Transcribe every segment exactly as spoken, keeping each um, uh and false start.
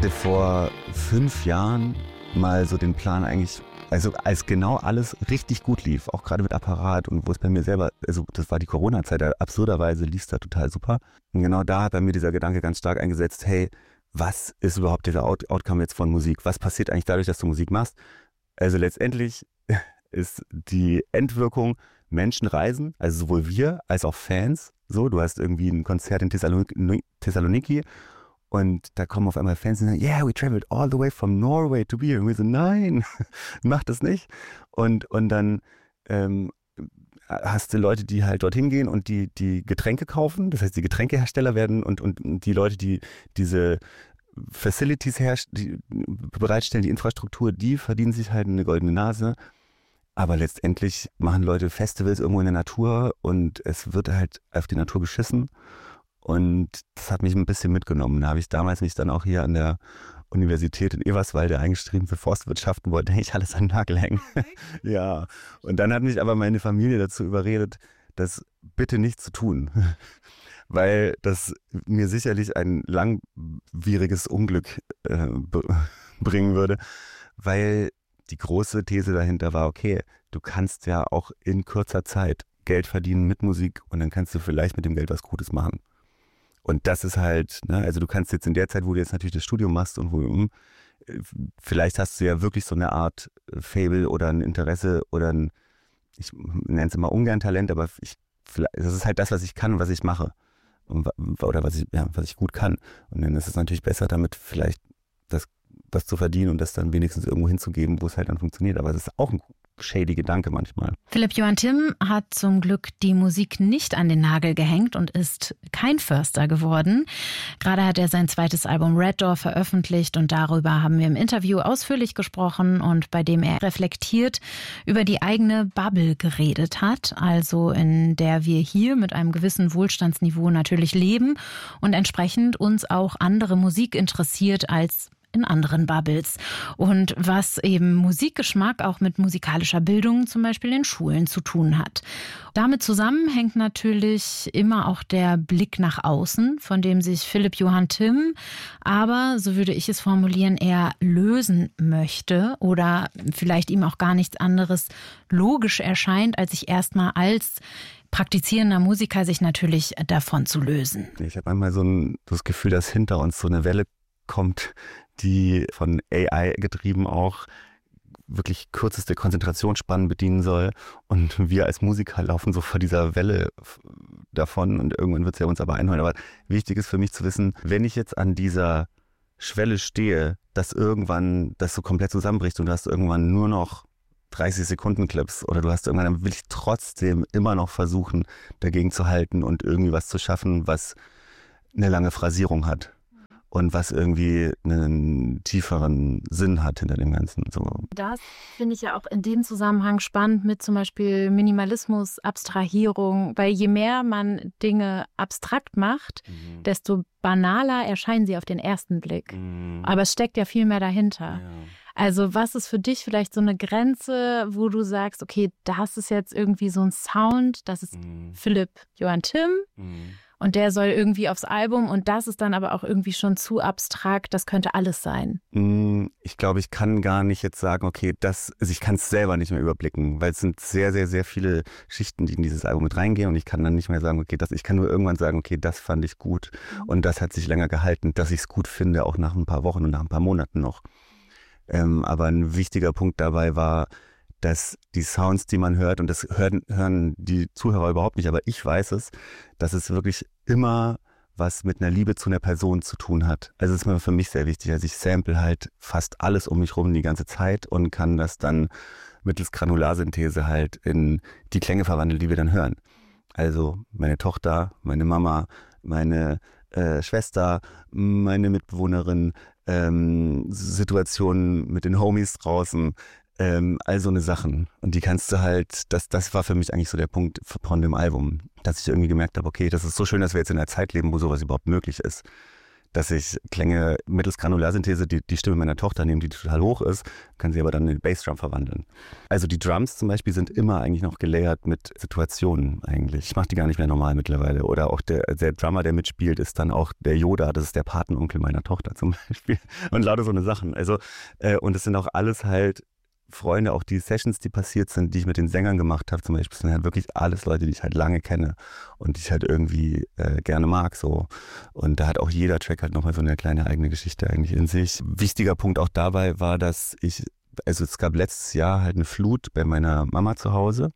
hatte vor fünf Jahren mal so den Plan eigentlich, also als genau alles richtig gut lief, auch gerade mit Apparat und wo es bei mir selber, also das war die Corona-Zeit, absurderweise lief es da total super. Und genau da hat bei mir dieser Gedanke ganz stark eingesetzt, hey, was ist überhaupt dieser Out- Outcome jetzt von Musik? Was passiert eigentlich dadurch, dass du Musik machst? Also letztendlich ist die Endwirkung, Menschen reisen, also sowohl wir als auch Fans. So, du hast irgendwie ein Konzert in Thessaloniki, Thessaloniki und da kommen auf einmal Fans und sagen, yeah, we traveled all the way from Norway to be here. Und wir so, nein, mach das nicht. Und, und dann ähm, hast du Leute, die halt dorthin gehen und die, die Getränke kaufen. Das heißt, die Getränkehersteller werden und, und die Leute, die diese Facilities herst- die bereitstellen, die Infrastruktur, die verdienen sich halt eine goldene Nase. Aber letztendlich machen Leute Festivals irgendwo in der Natur und es wird halt auf die Natur geschissen. Und das hat mich ein bisschen mitgenommen. Da habe ich damals mich dann auch hier an der Universität in Eberswalde eingeschrieben für Forstwirtschaften, wollte eigentlich alles an den Nagel hängen. Ja, und dann hat mich aber meine Familie dazu überredet, das bitte nicht zu tun. Weil das mir sicherlich ein langwieriges Unglück äh, b- bringen würde. Weil die große These dahinter war, okay, du kannst ja auch in kurzer Zeit Geld verdienen mit Musik und dann kannst du vielleicht mit dem Geld was Gutes machen. Und das ist halt, ne, also du kannst jetzt in der Zeit, wo du jetzt natürlich das Studium machst und wo du, vielleicht hast du ja wirklich so eine Art Faible oder ein Interesse oder ein, ich nenne es immer ungern Talent, aber ich, das ist halt das, was ich kann und was ich mache. Und, oder was ich, ja, was ich gut kann. Und dann ist es natürlich besser, damit vielleicht das was zu verdienen und das dann wenigstens irgendwo hinzugeben, wo es halt dann funktioniert. Aber es ist auch ein shady Gedanke manchmal. Philipp Johann Timm hat zum Glück die Musik nicht an den Nagel gehängt und ist kein Förster geworden. Gerade hat er sein zweites Album Red Door veröffentlicht und darüber haben wir im Interview ausführlich gesprochen und bei dem er reflektiert über die eigene Bubble geredet hat, also in der wir hier mit einem gewissen Wohlstandsniveau natürlich leben und entsprechend uns auch andere Musik interessiert als in anderen Bubbles. Und was eben Musikgeschmack auch mit musikalischer Bildung zum Beispiel in Schulen zu tun hat. Damit zusammen hängt natürlich immer auch der Blick nach außen, von dem sich Philipp Johann Timm, aber, so würde ich es formulieren, eher lösen möchte oder vielleicht ihm auch gar nichts anderes logisch erscheint, als sich erstmal als praktizierender Musiker sich natürlich davon zu lösen. Ich habe manchmal so ein, das Gefühl, dass hinter uns so eine Welle kommt, die von A I getrieben auch wirklich kürzeste Konzentrationsspannen bedienen soll. Und wir als Musiker laufen so vor dieser Welle davon und irgendwann wird es ja uns aber einholen. Aber wichtig ist für mich zu wissen, wenn ich jetzt an dieser Schwelle stehe, dass irgendwann das so komplett zusammenbricht und du hast irgendwann nur noch dreißig Sekunden Clips oder du hast irgendwann, dann will ich trotzdem immer noch versuchen, dagegen zu halten und irgendwie was zu schaffen, was eine lange Phrasierung hat. Und was irgendwie einen tieferen Sinn hat hinter dem Ganzen. So. Das finde ich ja auch in dem Zusammenhang spannend mit zum Beispiel Minimalismus, Abstrahierung, weil je mehr man Dinge abstrakt macht, mhm. desto banaler erscheinen sie auf den ersten Blick. Mhm. Aber es steckt ja viel mehr dahinter. Ja. Also was ist für dich vielleicht so eine Grenze, wo du sagst, okay, das ist jetzt irgendwie so ein Sound, das ist mhm. Philipp Johann Timm. Mhm. Und der soll irgendwie aufs Album und das ist dann aber auch irgendwie schon zu abstrakt, das könnte alles sein. Ich glaube, ich kann gar nicht jetzt sagen, okay, das, also ich kann es selber nicht mehr überblicken, weil es sind sehr, sehr, sehr viele Schichten, die in dieses Album mit reingehen und ich kann dann nicht mehr sagen, okay, das, ich kann nur irgendwann sagen, okay, das fand ich gut mhm. und das hat sich länger gehalten, dass ich es gut finde, auch nach ein paar Wochen und nach ein paar Monaten noch. Ähm, aber ein wichtiger Punkt dabei war, dass die Sounds, die man hört, und das hören, hören die Zuhörer überhaupt nicht, aber ich weiß es, dass es wirklich immer was mit einer Liebe zu einer Person zu tun hat. Also das ist mir für mich sehr wichtig. Also ich sample halt fast alles um mich rum die ganze Zeit und kann das dann mittels Granularsynthese halt in die Klänge verwandeln, die wir dann hören. Also meine Tochter, meine Mama, meine äh, Schwester, meine Mitbewohnerin, ähm, Situationen mit den Homies draußen, Ähm, all so eine Sachen. Und die kannst du halt, das, das war für mich eigentlich so der Punkt von dem Album, dass ich irgendwie gemerkt habe, okay, das ist so schön, dass wir jetzt in einer Zeit leben, wo sowas überhaupt möglich ist. dass ich Klänge mittels Granularsynthese, die, die Stimme meiner Tochter nehme, die total hoch ist, kann sie aber dann in Bassdrum verwandeln. Also die Drums zum Beispiel sind immer eigentlich noch gelayert mit Situationen eigentlich. Ich mache die gar nicht mehr normal mittlerweile. Oder auch der, der Drummer, der mitspielt, ist dann auch der Yoda, das ist der Patenonkel meiner Tochter zum Beispiel. Und lauter so eine Sachen. Also, äh, und es sind auch alles halt Freunde, auch die Sessions, die passiert sind, die ich mit den Sängern gemacht habe, zum Beispiel, sind halt wirklich alles Leute, die ich halt lange kenne und die ich halt irgendwie äh, gerne mag, so. Und da hat auch jeder Track halt nochmal so eine kleine eigene Geschichte eigentlich in sich. Wichtiger Punkt auch dabei war, dass ich, also es gab letztes Jahr halt eine Flut bei meiner Mama zu Hause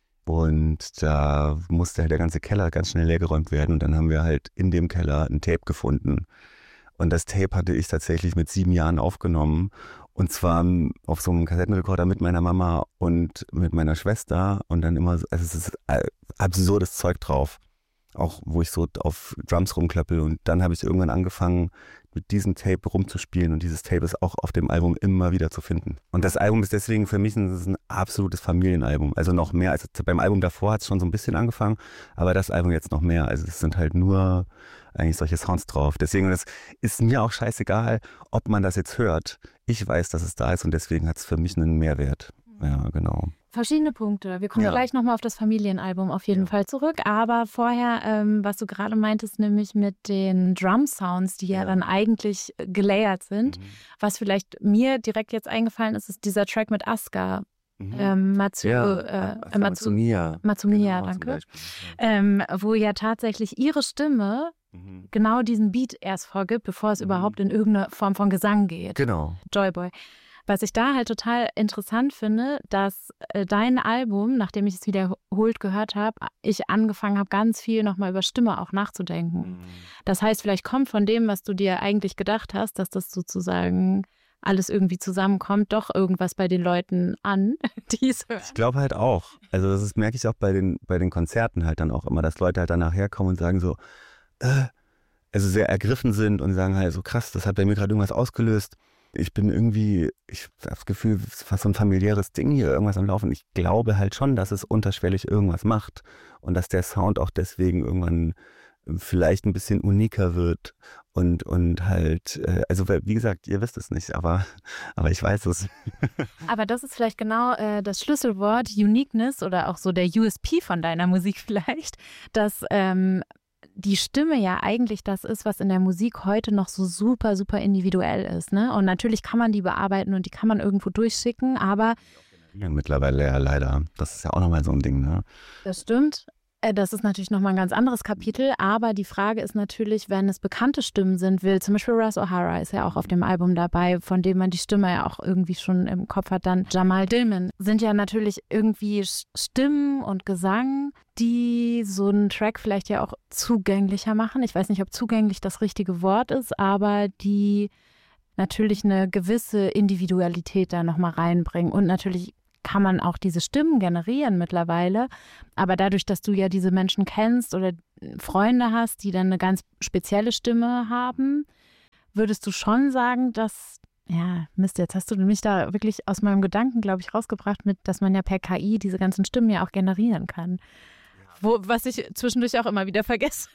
und da musste halt der ganze Keller ganz schnell leergeräumt werden und dann haben wir halt in dem Keller ein Tape gefunden. Und das Tape hatte ich tatsächlich mit sieben Jahren aufgenommen. Und zwar auf so einem Kassettenrekorder mit meiner Mama und mit meiner Schwester. Und dann immer, so, also es ist absurdes Zeug drauf. Auch wo ich so auf Drums rumklappel. Und dann habe ich irgendwann angefangen, mit diesem Tape rumzuspielen. Und dieses Tape ist auch auf dem Album immer wieder zu finden. Und das Album ist deswegen für mich ein, ein absolutes Familienalbum. Also noch mehr. Also beim Album davor hat es schon so ein bisschen angefangen. Aber das Album jetzt noch mehr. Also es sind halt nur eigentlich solche Sounds drauf. Deswegen das ist mir auch scheißegal, ob man das jetzt hört. Ich weiß, dass es da ist und deswegen hat es für mich einen Mehrwert. Ja, genau. Verschiedene Punkte. Wir kommen Ja. gleich nochmal auf das Familienalbum auf jeden Ja. Fall zurück. Aber vorher, ähm, was du gerade meintest, nämlich mit den Drum-Sounds, die ja, Ja. dann eigentlich gelayert sind. Mhm. Was vielleicht mir direkt jetzt eingefallen ist, ist dieser Track mit Asuka. Mhm. Ähm, Matsu, Ja, äh, Asuka Matsu, Matsumiya. Matsumiya, Genau, zum danke. Beispiel. Ja. Ähm, wo ja tatsächlich ihre Stimme Mhm. genau diesen Beat erst vorgibt, bevor es Mhm. überhaupt in irgendeine Form von Gesang geht. Genau. Joyboy. Was ich da halt total interessant finde, dass äh, dein Album, nachdem ich es wiederholt gehört habe, ich angefangen habe, ganz viel nochmal über Stimme auch nachzudenken. Mhm. Das heißt, vielleicht kommt von dem, was du dir eigentlich gedacht hast, dass das sozusagen alles irgendwie zusammenkommt, doch irgendwas bei den Leuten an, die es hören. Ich glaube halt auch. Also das ist, merke ich auch bei den, bei den Konzerten halt dann auch immer, dass Leute halt danach herkommen und sagen so, äh, also sehr ergriffen sind und sagen halt so krass, das hat bei mir gerade irgendwas ausgelöst. Ich bin irgendwie, ich habe das Gefühl, es ist fast so ein familiäres Ding hier, irgendwas am Laufen. Ich glaube halt schon, dass es unterschwellig irgendwas macht und dass der Sound auch deswegen irgendwann vielleicht ein bisschen uniker wird und, und halt, äh, also wie gesagt, ihr wisst es nicht, aber, aber ich weiß es. Aber das ist vielleicht genau äh, das Schlüsselwort, Uniqueness oder auch so der U S P von deiner Musik vielleicht, dass ähm, die Stimme ja eigentlich das ist, was in der Musik heute noch so super, super individuell ist. Ne? Und natürlich kann man die bearbeiten und die kann man irgendwo durchschicken, aber Ja, mittlerweile ja leider. Das ist ja auch nochmal so ein Ding, ne? das stimmt. Äh, Das ist natürlich nochmal ein ganz anderes Kapitel, aber die Frage ist natürlich, wenn es bekannte Stimmen sind, will zum Beispiel Russ O'Hara ist ja auch auf dem Album dabei, von dem man die Stimme ja auch irgendwie schon im Kopf hat, dann Jamal Dillman, sind ja natürlich irgendwie Sch- Stimmen und Gesang, die so einen Track vielleicht ja auch zugänglicher machen. Ich weiß nicht, ob zugänglich das richtige Wort ist, aber die natürlich eine gewisse Individualität da nochmal reinbringen und natürlich kann man auch diese Stimmen generieren mittlerweile. Aber dadurch, dass du ja diese Menschen kennst oder Freunde hast, die dann eine ganz spezielle Stimme haben, würdest du schon sagen, dass, ja, Mist, jetzt hast du mich da wirklich aus meinem Gedanken, glaube ich, rausgebracht mit, dass man ja per K I diese ganzen Stimmen ja auch generieren kann. Wo, was ich zwischendurch auch immer wieder vergesse.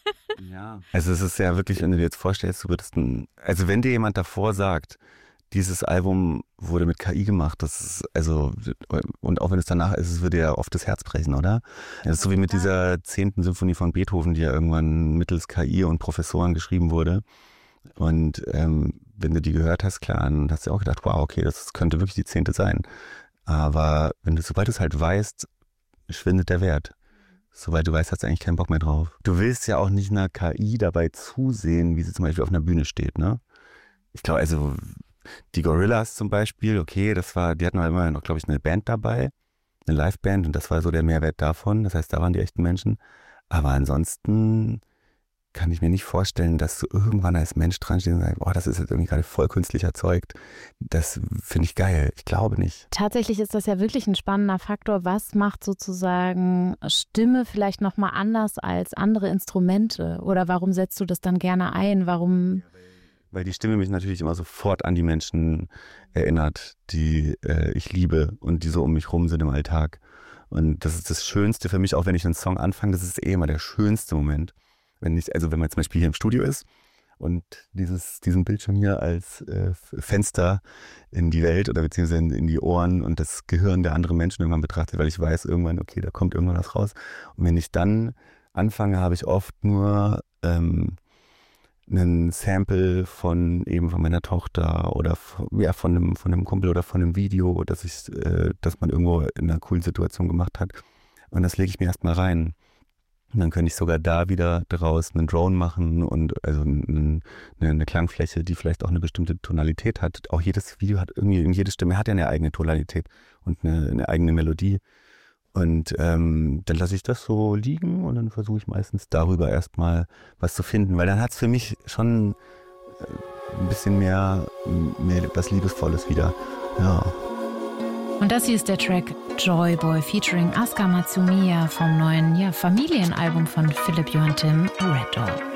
Ja. Also es ist ja wirklich, wenn du dir jetzt vorstellst, du würdest ein, also wenn dir jemand davor sagt, dieses Album wurde mit K I gemacht, das ist, also, und auch wenn es danach ist, es würde ja oft das Herz brechen, oder? Das ist so wie mit dieser zehnten Symphonie von Beethoven, die ja irgendwann mittels K I und Professoren geschrieben wurde. Und ähm, wenn du die gehört hast, klar, dann hast du auch gedacht, wow, okay, das könnte wirklich die zehnte sein. Aber wenn du, sobald du es halt weißt, schwindet der Wert. Soweit du weißt, hast du eigentlich keinen Bock mehr drauf. Du willst ja auch nicht einer K I dabei zusehen, wie sie zum Beispiel auf einer Bühne steht, ne? Ich glaube, also die Gorillaz zum Beispiel, okay, das war, die hatten halt immer noch, glaube ich, eine Band dabei, eine Liveband und das war so der Mehrwert davon. Das heißt, da waren die echten Menschen. Aber ansonsten kann ich mir nicht vorstellen, dass du irgendwann als Mensch dran stehst und sagst, boah, das ist jetzt irgendwie gerade voll künstlich erzeugt. Das finde ich geil. Ich glaube nicht. Tatsächlich ist das ja wirklich ein spannender Faktor. Was macht sozusagen Stimme vielleicht nochmal anders als andere Instrumente? Oder warum setzt du das dann gerne ein? Warum? Weil die Stimme mich natürlich immer sofort an die Menschen erinnert, die äh, ich liebe und die so um mich rum sind im Alltag. Und das ist das Schönste für mich, auch wenn ich einen Song anfange, das ist eh immer der schönste Moment. Wenn ich, also wenn man zum Beispiel hier im Studio ist und dieses, diesen Bildschirm hier als äh, Fenster in die Welt oder beziehungsweise in, in die Ohren und das Gehirn der anderen Menschen irgendwann betrachtet, weil ich weiß irgendwann, okay, da kommt irgendwann was raus. Und wenn ich dann anfange, habe ich oft nur ähm, einen Sample von eben von meiner Tochter oder von, ja, von einem, von einem Kumpel oder von einem Video, das ich, äh, das man irgendwo in einer coolen Situation gemacht hat. Und das lege ich mir erstmal rein. Und dann könnte ich sogar da wieder daraus einen Drone machen und also eine, eine Klangfläche, die vielleicht auch eine bestimmte Tonalität hat. Auch jedes Video hat irgendwie, jede Stimme hat ja eine eigene Tonalität und eine, eine eigene Melodie. Und ähm, dann lasse ich das so liegen und dann versuche ich meistens darüber erstmal was zu finden, weil dann hat es für mich schon äh, ein bisschen mehr, mehr was Liebesvolles wieder. Ja. Und das hier ist der Track Joy Boy featuring Asuka Matsumiya vom neuen ja, Familienalbum von Philipp Joachim, Red Door.